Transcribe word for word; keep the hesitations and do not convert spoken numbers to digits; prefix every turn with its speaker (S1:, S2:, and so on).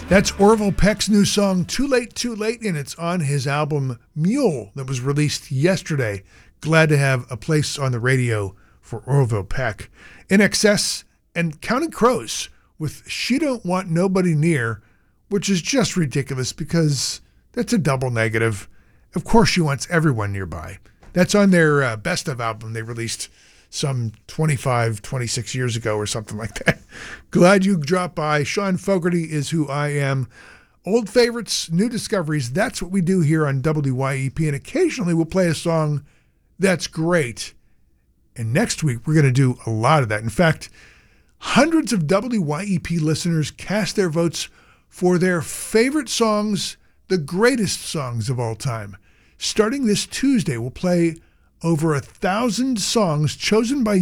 S1: That's Orville Peck's new song, Too Late, Too Late, and it's on his album Mule that was released yesterday. Glad to have a place on the radio for Orville Peck. In Excess and Counting Crows with She Don't Want Nobody Near, which is just ridiculous because that's a double negative. Of course she wants everyone nearby. That's on their uh, Best Of album they released some twenty-five, twenty-six years ago or something like that. Glad you dropped by. Sean Fogarty is who I am. Old favorites, new discoveries. That's what we do here on W Y E P. And occasionally we'll play a song that's great. And next week we're going to do a lot of that. In fact, hundreds of W Y E P listeners cast their votes for their favorite songs, the greatest songs of all time. Starting this Tuesday, we'll play over a thousand songs chosen by